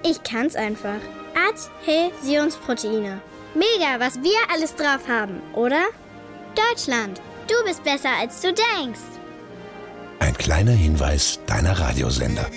Ich kann's einfach. Adhäsionsproteine. Mega, was wir alles drauf haben, oder? Deutschland, du bist besser, als du denkst. Ein kleiner Hinweis deiner Radiosender.